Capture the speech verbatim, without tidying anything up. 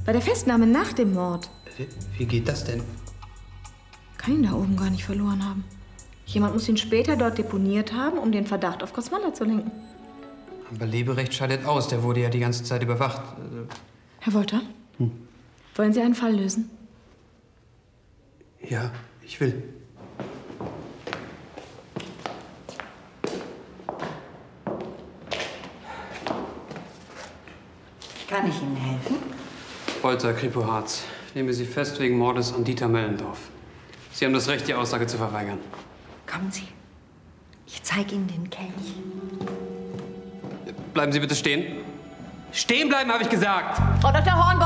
Bei der Festnahme nach dem Mord. Wie, wie geht das denn? Kann ihn da oben gar nicht verloren haben. Jemand muss ihn später dort deponiert haben, um den Verdacht auf Kosmala zu lenken. Aber Leberecht scheidet aus. Der wurde ja die ganze Zeit überwacht. Herr Wolter, hm. wollen Sie einen Fall lösen? Ja, ich will. Kann ich Ihnen helfen? Wolter, Kripo Harz. Ich nehme Sie fest wegen Mordes an Dieter Mellendorf. Sie haben das Recht, die Aussage zu verweigern. Kommen Sie. Ich zeige Ihnen den Kelch. Bleiben Sie bitte stehen. Stehen bleiben, habe ich gesagt! Frau Doktor Hornbach!